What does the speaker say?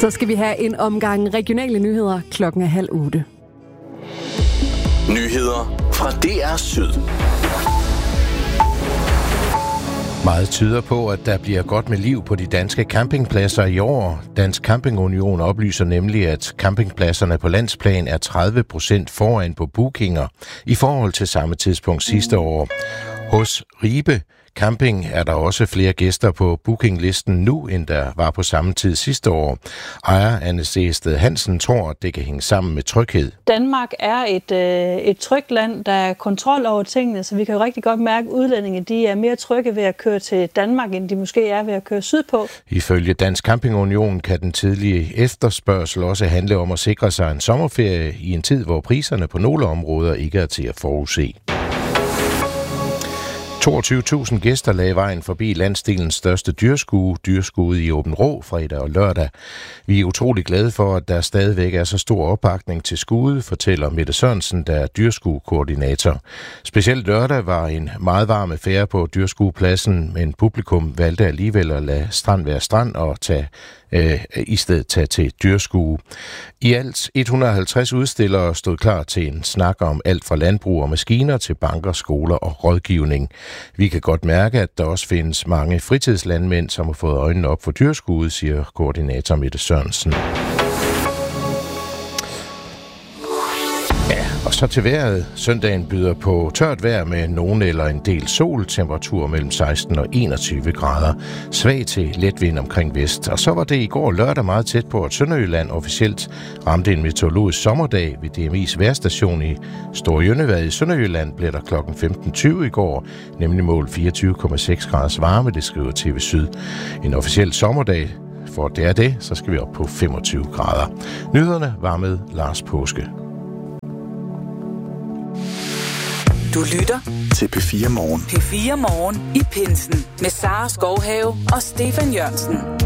Så skal vi have en omgang regionale nyheder 7:30. Nyheder fra DR Syd. Meget tyder på, at der bliver godt med liv på de danske campingpladser i år. Dansk Camping Union oplyser nemlig, at campingpladserne på landsplan er 30% foran på bookinger i forhold til samme tidspunkt sidste år. Hos Ribe Camping er der også flere gæster på bookinglisten nu, end der var på samme tid sidste år. Ejer Anne Sehested Hansen tror, at det kan hænge sammen med tryghed. Danmark er et trygt land, der er kontrol over tingene, så vi kan jo rigtig godt mærke, at udlændinge de er mere trygge ved at køre til Danmark, end de måske er ved at køre sydpå. Ifølge Dansk Camping Union kan den tidlige efterspørgsel også handle om at sikre sig en sommerferie i en tid, hvor priserne på nogle områder ikke er til at forudse. 22.000 gæster lagde vejen forbi landsdelens største dyrskuet i Åben Rå fredag og lørdag. Vi er utrolig glade for, at der stadigvæk er så stor opbakning til skuet, fortæller Mette Sørensen, der er dyrskuekoordinator. Specielt lørdag var en meget varm affære på dyrskuepladsen, men publikum valgte alligevel at lade strand være strand og i stedet tage til dyrskue. I alt 150 udstillere stod klar til en snak om alt fra landbrug og maskiner til banker, skoler og rådgivning. Vi kan godt mærke, at der også findes mange fritidslandmænd, som har fået øjnene op for dyrskuet, siger koordinator Mette Sørensen. Og så til vejret. Søndagen byder på tørt vejr med nogen eller en del sol. Temperatur mellem 16 og 21 grader. Svag til let vind omkring vest. Og så var det i går lørdag meget tæt på, at Sønderjylland officielt ramte en meteorologisk sommerdag ved DMI's vejrstation i Storjønnevad i Sønderjylland. Blev der kl. 15.20 i går, nemlig mål 24,6 graders varme, det skriver TV Syd. En officiel sommerdag. For det er det, så skal vi op på 25 grader. Nyhederne var med Lars Påske. Du lytter til P4 Morgen. P4 Morgen i Pinsen med Sara Skovhave og Stefan Jørgensen.